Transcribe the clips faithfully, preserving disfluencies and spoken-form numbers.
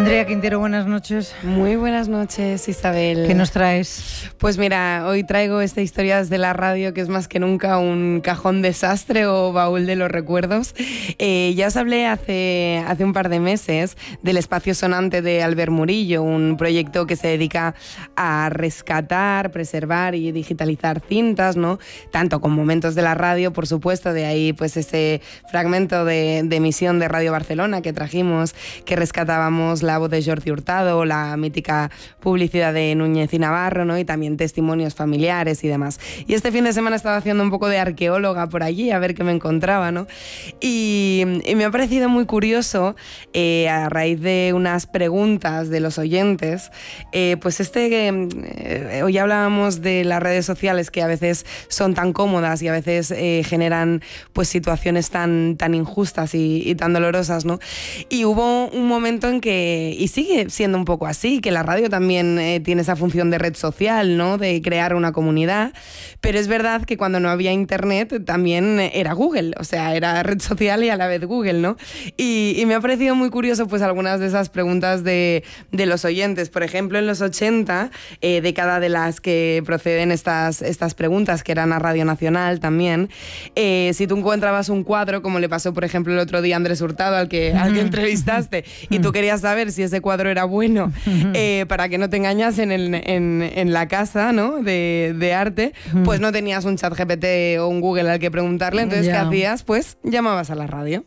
Andrea Quintero, buenas noches. Muy buenas noches, Isabel. ¿Qué nos traes? Pues mira, hoy traigo esta historia de la radio que es más que nunca un cajón desastre o baúl de los recuerdos. Eh, ya os hablé hace, hace un par de meses del Espacio Sonante de Albert Murillo, un proyecto que se dedica a rescatar, preservar y digitalizar cintas, ¿no? Tanto con momentos de la radio, por supuesto, de ahí pues ese fragmento de, de emisión de Radio Barcelona que trajimos, que rescatábamos la voz de Jordi Hurtado, la mítica publicidad de Núñez y Navarro, ¿no? Y también testimonios familiares y demás. Y este fin de semana estaba haciendo un poco de arqueóloga por allí, a ver qué me encontraba, ¿no? Y, y me ha parecido muy curioso, eh, a raíz de unas preguntas de los oyentes, eh, pues este, eh, hoy hablábamos de las redes sociales que a veces son tan cómodas y a veces eh, generan pues situaciones tan, tan injustas y, y tan dolorosas, ¿no? Y hubo un momento en que y sigue siendo un poco así, que la radio también eh, tiene esa función de red social, ¿no? De crear una comunidad, pero es verdad que cuando no había internet también era Google, o sea, era red social y a la vez Google, ¿no? Y, y me ha parecido muy curioso pues algunas de esas preguntas de, de los oyentes. Por ejemplo, en los ochenta, eh, década de las que proceden estas, estas preguntas, que eran a Radio Nacional también, eh, si tú encontrabas un cuadro, como le pasó por ejemplo el otro día a Andrés Hurtado, al que, al que entrevistaste, y tú querías saber si ese cuadro era bueno, eh, para que no te engañasen en, en, en la casa, ¿no? de, de arte, pues no tenías un chat G P T o un Google al que preguntarle, entonces yeah. ¿qué hacías? Pues llamabas a la radio.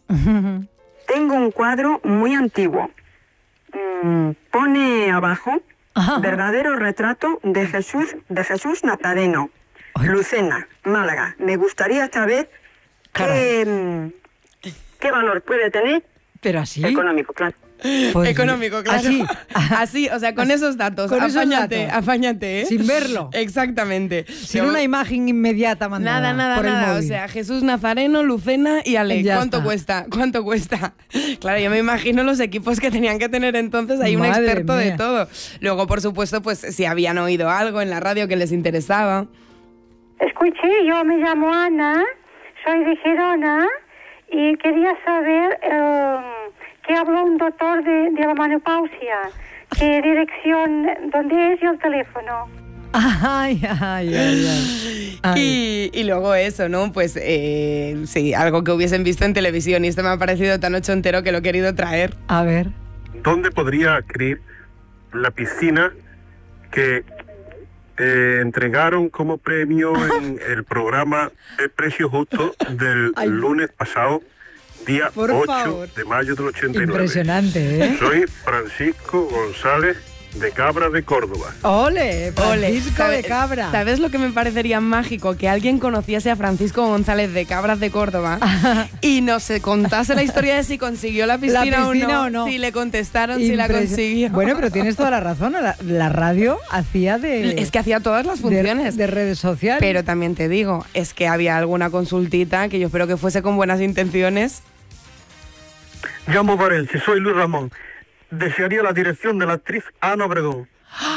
Tengo un cuadro muy antiguo. Mm, pone abajo, Ajá. verdadero retrato de Jesús, de Jesús Nazareno, Ay. Lucena, Málaga. Me gustaría saber qué, qué valor puede tener. Pero así. Económico, claro. Pues económico, claro. Así, así, o sea, con esos datos. Con afáñate, esos datos. afáñate, ¿eh? Sin verlo. Exactamente. Sin Pero, una imagen inmediata mandada. Nada, nada, por el nada. móvil. O sea, Jesús Nazareno, Lucena y Ale. Ya ¿Cuánto está. cuesta? ¿Cuánto cuesta? Claro, yo me imagino los equipos que tenían que tener entonces. Hay un Madre experto mía. de todo. Luego, por supuesto, pues si habían oído algo en la radio que les interesaba. Escuché, yo me llamo Ana, soy de Gerona y quería saber eh, qué habló un doctor de, de la menopausia, qué dirección, dónde es y el teléfono. Ay, ay, ay, ay. ay. Y, y luego eso, ¿no? Pues eh, sí, algo que hubiesen visto en televisión y esto me ha parecido tan ochentero que lo he querido traer. A ver. ¿Dónde podría adquirir la piscina que eh, entregaron como premio en el programa El Precio Justo del Ay. lunes pasado, día Por ocho favor. de mayo del ochenta y nueve? Impresionante, ¿eh? Soy Francisco González de Cabra de Córdoba. ¡Ole! Francisco Ole, de Cabra. ¿Sabes lo que me parecería mágico? Que alguien conociese a Francisco González de Cabras de Córdoba y nos contase la historia de si consiguió la piscina, la piscina o, no, o no. Si le contestaron, si la consiguió. Bueno, pero tienes toda la razón. La, la radio hacía de... Es que hacía todas las funciones. De, de redes sociales. Pero también te digo, es que había alguna consultita que yo espero que fuese con buenas intenciones. Llamo Valencia, soy Luis Ramón. Desearía la dirección de la actriz Ana Obregón.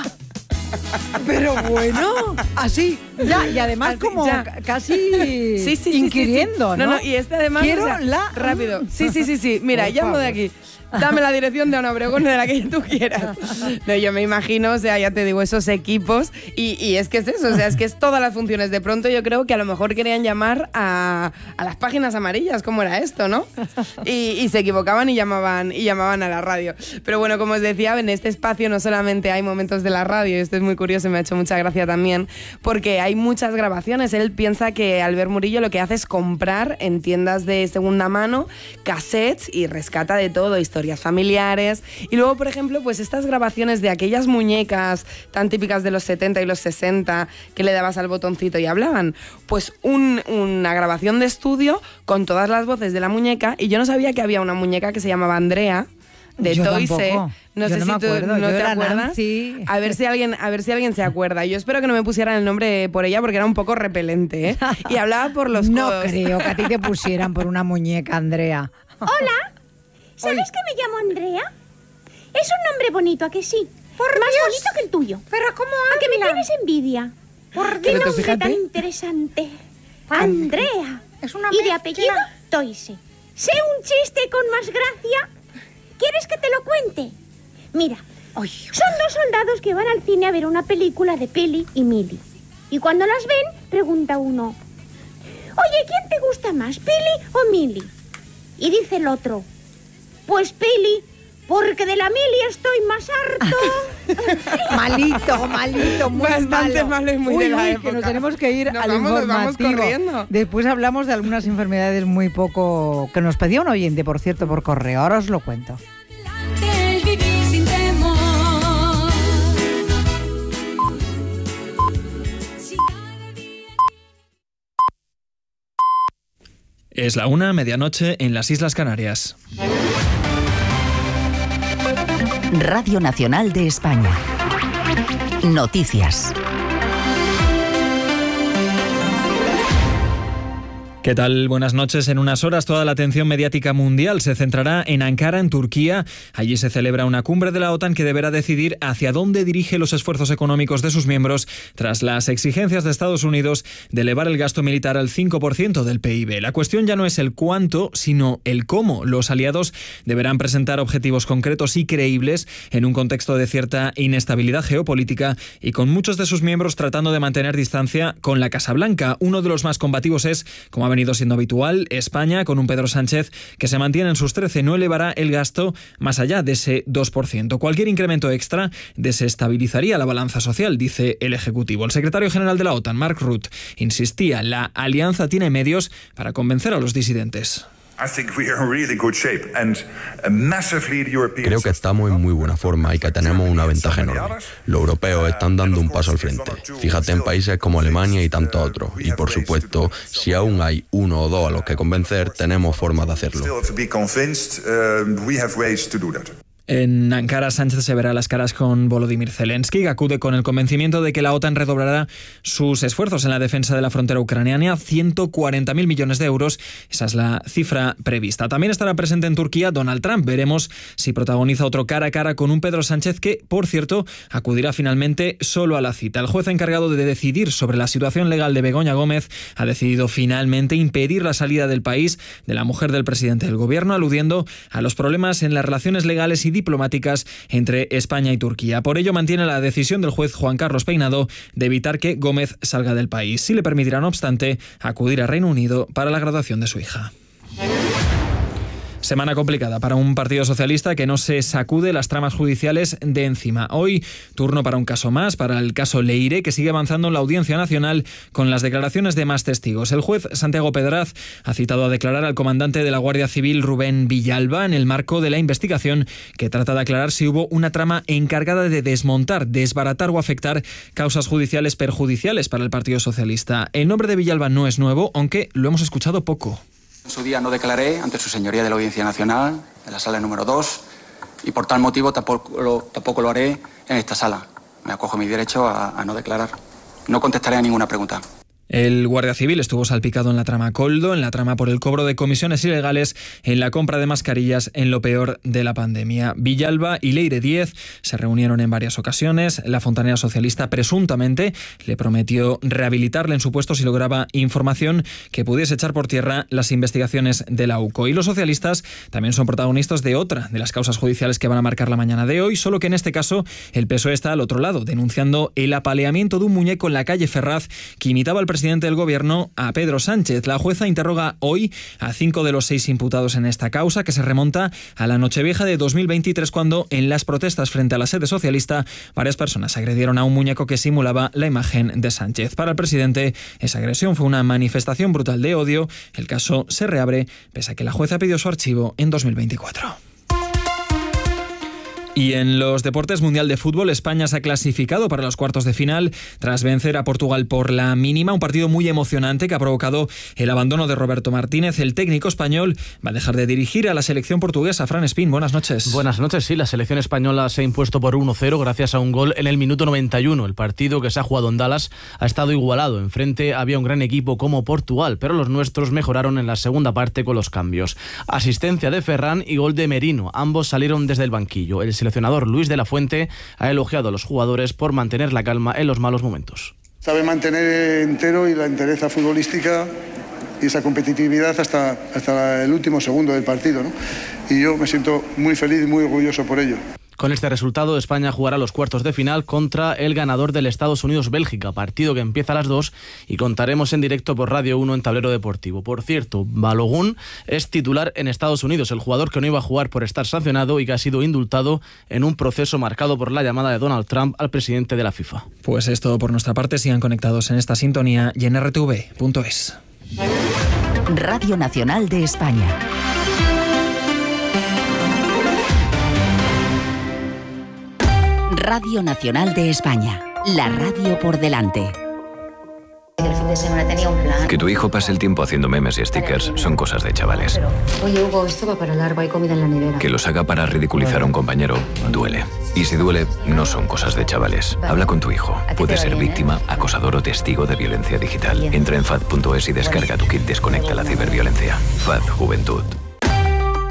Pero bueno, así, ya, y además así, como ya. casi sí, sí, inquiriendo, sí, sí. ¿no? No, no, y este además, Quiero o sea, la... rápido. Sí, sí, sí, sí. Mira, Por llamo favor. de aquí. Dame la dirección de Ana Obregón, de la que tú quieras. No, yo me imagino, o sea, ya te digo, esos equipos. Y, y es que es eso, o sea, es que es todas las funciones. De pronto yo creo que a lo mejor querían llamar a, a las páginas amarillas, como era esto, ¿no? Y, y se equivocaban y llamaban, y llamaban a la radio. Pero bueno, como os decía, en este espacio no solamente hay momentos de la radio, y esto es muy curioso y me ha hecho mucha gracia también, porque hay muchas grabaciones. Él piensa que Albert Murillo lo que hace es comprar en tiendas de segunda mano cassettes y rescata de todo, historias familiares. Y luego, por ejemplo, pues estas grabaciones de aquellas muñecas tan típicas de los setenta y los sesenta que le dabas al botoncito y hablaban, pues un, una grabación de estudio con todas las voces de la muñeca. Y yo no sabía que había una muñeca que se llamaba Andrea, de yo Toise. Tampoco. No yo sé no si me tú acuerdo. no yo te era acuerdas. Nancy. A ver si alguien, a ver si alguien se acuerda. Yo espero que no me pusieran el nombre por ella porque era un poco repelente, ¿eh? Y hablaba por los No codos. creo que a ti te pusieran por una muñeca, Andrea. Hola, ¿sabes Oye. que me llamo Andrea? Es un nombre bonito, ¿a que sí? Por Más Dios. bonito que el tuyo. Pero ¿cómo ¿A que me habla? tienes envidia? Por ¡Qué Pero tú nombre fíjate. tan interesante! Andrea. Es una Y de mezcla. apellido, Toise. Sé un chiste con más gracia. ¿Quieres que te lo cuente? Mira, Ay. son dos soldados que van al cine a ver una película de Pili y Mili. Y cuando las ven, pregunta uno: oye, ¿quién te gusta más, Pili o Mili? Y dice el otro: pues Pili, porque de la Mili estoy más harto. malito, malito, muy Bastante malo. malo y muy uy, de la uy, época. que nos tenemos que ir Nos al vamos, nos vamos informativo. corriendo. Después hablamos de algunas enfermedades muy poco... que nos pedía un oyente, por cierto, por correo. Ahora os lo cuento. Es la una, medianoche en las Islas Canarias. Radio Nacional de España. Noticias. ¿Qué tal? Buenas noches. En unas horas toda la atención mediática mundial se centrará en Ankara, en Turquía. Allí se celebra una cumbre de la OTAN que deberá decidir hacia dónde dirige los esfuerzos económicos de sus miembros tras las exigencias de Estados Unidos de elevar el gasto militar al cinco por ciento del P I B. La cuestión ya no es el cuánto, sino el cómo. Los aliados deberán presentar objetivos concretos y creíbles en un contexto de cierta inestabilidad geopolítica y con muchos de sus miembros tratando de mantener distancia con la Casa Blanca. Uno de los más combativos es, como ha venido siendo habitual, España, con un Pedro Sánchez que se mantiene en sus trece, no elevará el gasto más allá de ese dos por ciento. Cualquier incremento extra desestabilizaría la balanza social, dice el Ejecutivo. El secretario general de la OTAN, Mark Rutte, insistía: la alianza tiene medios para convencer a los disidentes. Creo que estamos en muy buena forma y que tenemos una ventaja enorme. Los europeos están dando un paso al frente. Fíjate en países como Alemania y tantos otros. Y por supuesto, si aún hay uno o dos a los que convencer, tenemos formas de hacerlo. En Ankara, Sánchez se verá las caras con Volodymyr Zelensky, que acude con el convencimiento de que la OTAN redoblará sus esfuerzos en la defensa de la frontera ucraniana, ciento cuarenta mil millones de euros. Esa es la cifra prevista. También estará presente en Turquía Donald Trump. Veremos si protagoniza otro cara a cara con un Pedro Sánchez que, por cierto, acudirá finalmente solo a la cita. El juez encargado de decidir sobre la situación legal de Begoña Gómez ha decidido finalmente impedir la salida del país de la mujer del presidente del gobierno, aludiendo a los problemas en las relaciones legales y diplomáticas entre España y Turquía. Por ello mantiene la decisión del juez Juan Carlos Peinado de evitar que Gómez salga del país. Sí le permitirá, no obstante, acudir a Reino Unido para la graduación de su hija. Semana complicada para un partido socialista que no se sacude las tramas judiciales de encima. Hoy, turno para un caso más, para el caso Leire, que sigue avanzando en la Audiencia Nacional con las declaraciones de más testigos. El juez Santiago Pedraz ha citado a declarar al comandante de la Guardia Civil, Rubén Villalba, en el marco de la investigación que trata de aclarar si hubo una trama encargada de desmontar, desbaratar o afectar causas judiciales perjudiciales para el Partido Socialista. El nombre de Villalba no es nuevo, aunque lo hemos escuchado poco. En su día no declaré ante su señoría de la Audiencia Nacional, en la sala número dos, y por tal motivo tampoco lo, tampoco lo haré en esta sala. Me acojo a mi derecho a, a no declarar. No contestaré a ninguna pregunta. El guardia civil estuvo salpicado en la trama Coldo, en la trama por el cobro de comisiones ilegales, en la compra de mascarillas en lo peor de la pandemia. Villalba y Leire Díez se reunieron en varias ocasiones. La fontanera socialista presuntamente le prometió rehabilitarle en su puesto si lograba información que pudiese echar por tierra las investigaciones de la U C O. Y los socialistas también son protagonistas de otra de las causas judiciales que van a marcar la mañana de hoy, solo que en este caso el P S O E está al otro lado, denunciando el apaleamiento de un muñeco en la calle Ferraz que imitaba al presidente presidente del gobierno, a Pedro Sánchez. La jueza interroga hoy a cinco de los seis imputados en esta causa, que se remonta a la Nochevieja de dos mil veintitrés, cuando en las protestas frente a la sede socialista varias personas agredieron a un muñeco que simulaba la imagen de Sánchez. Para el presidente, esa agresión fue una manifestación brutal de odio. El caso se reabre pese a que la jueza pidió su archivo en dos mil veinticuatro. Y en los deportes, Mundial de Fútbol, España se ha clasificado para los cuartos de final tras vencer a Portugal por la mínima, un partido muy emocionante que ha provocado el abandono de Roberto Martínez. El técnico español va a dejar de dirigir a la selección portuguesa. Fran Espín, buenas noches. Buenas noches, sí, la selección española se ha impuesto por uno cero gracias a un gol en el minuto noventa y uno. El partido que se ha jugado en Dallas ha estado igualado. Enfrente había un gran equipo como Portugal, pero los nuestros mejoraron en la segunda parte con los cambios. Asistencia de Ferran y gol de Merino. Ambos salieron desde el banquillo. El El seleccionador Luis de la Fuente ha elogiado a los jugadores por mantener la calma en los malos momentos. Sabe mantener entero y la entereza futbolística y esa competitividad hasta, hasta el último segundo del partido, ¿no? Y yo me siento muy feliz y muy orgulloso por ello. Con este resultado, España jugará los cuartos de final contra el ganador del Estados Unidos-Bélgica, partido que empieza a las dos y contaremos en directo por Radio uno en Tablero Deportivo. Por cierto, Balogun es titular en Estados Unidos, el jugador que no iba a jugar por estar sancionado y que ha sido indultado en un proceso marcado por la llamada de Donald Trump al presidente de la FIFA. Pues es todo por nuestra parte. Sigan conectados en esta sintonía y en R T V punto es. Radio Nacional de España. Radio Nacional de España, la radio por delante. El fin de semana tenía un plan. Que tu hijo pase el tiempo haciendo memes y stickers son cosas de chavales. Oye, Hugo, esto va para largo, hay comida en la nevera. Que los haga para ridiculizar a un compañero duele. Y si duele, no son cosas de chavales. Habla con tu hijo. Puede ser víctima, acosador o testigo de violencia digital. Entra en F A D punto es y descarga tu kit Desconecta la ciberviolencia. F A D Juventud.